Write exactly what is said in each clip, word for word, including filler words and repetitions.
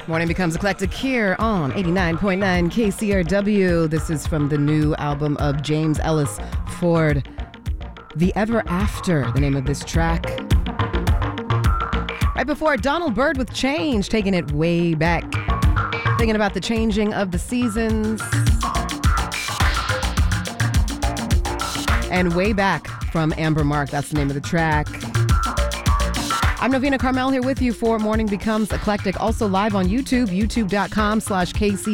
Morning becomes eclectic here on eighty-nine point nine K C R W. This is from the new album of James Ellis Ford, The Ever After, the name of this track. Right before Donald Byrd with Change, taking it way back. Thinking about the changing of the seasons. And Way Back from Amber Mark, that's the name of the track. I'm Novena Carmel here with you for Morning Becomes Eclectic. Also live on YouTube, youtube.com slash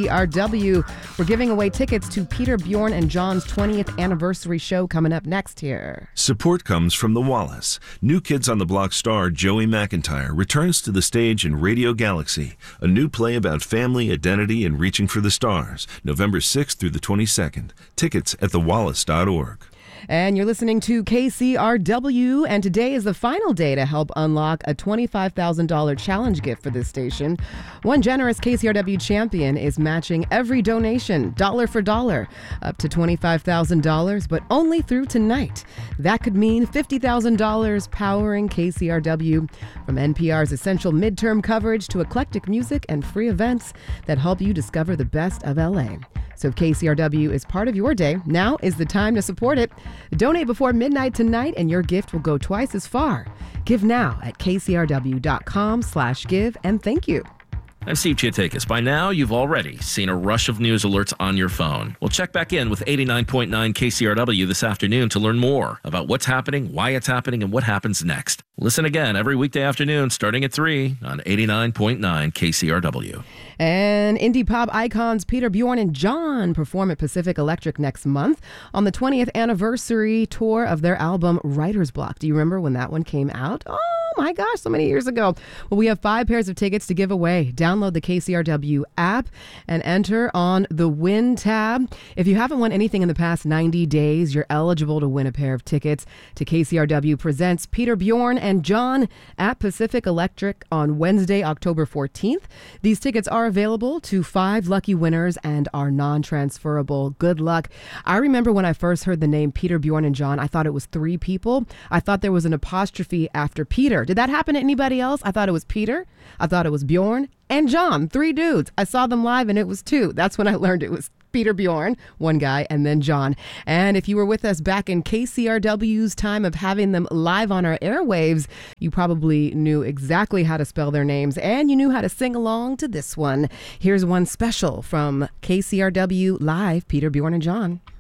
KCRW. We're giving away tickets to Peter, Bjorn, and John's twentieth anniversary show coming up next here. Support comes from The Wallace. New Kids on the Block star Joey McIntyre returns to the stage in Radio Galaxy, a new play about family, identity, and reaching for the stars, November sixth through the twenty-second. Tickets at the wallace dot org. And you're listening to K C R W, and today is the final day to help unlock a twenty-five thousand dollars challenge gift for this station. One generous K C R W champion is matching every donation, dollar for dollar, up to twenty-five thousand dollars, but only through tonight. That could mean fifty thousand dollars powering K C R W, from N P R's essential midterm coverage to eclectic music and free events that help you discover the best of L A. So if K C R W is part of your day, now is the time to support it. Donate before midnight tonight and your gift will go twice as far. Give now at kcrw.com slash give and thank you. I'm Steve Chiatakis. By now, you've already seen a rush of news alerts on your phone. Well, check back in with eighty-nine point nine K C R W this afternoon to learn more about what's happening, why it's happening, and what happens next. Listen again every weekday afternoon starting at three on eighty-nine point nine K C R W. And indie pop icons Peter, Bjorn, and John perform at Pacific Electric next month on the twentieth anniversary tour of their album Writer's Block. Do you remember when that one came out? Oh my gosh, so many years ago. Well, we have five pairs of tickets to give away. Download the K C R W app and enter on the Win tab. If you haven't won anything in the past ninety days, you're eligible to win a pair of tickets to K C R W Presents Peter, Bjorn, and John at Pacific Electric on Wednesday, October fourteenth. These tickets are available to five lucky winners and are non-transferable. Good luck. I remember when I first heard the name Peter, Bjorn, and John, I thought it was three people. I thought there was an apostrophe after Peter. Did that happen to anybody else? I thought it was Peter. I thought it was Bjorn and John, three dudes. I saw them live and it was two. That's when I learned it was Peter, Bjorn, one guy, and then John. And if you were with us back in K C R W's time of having them live on our airwaves, you probably knew exactly how to spell their names and you knew how to sing along to this one. Here's one special from K C R W Live, Peter, Bjorn, and John.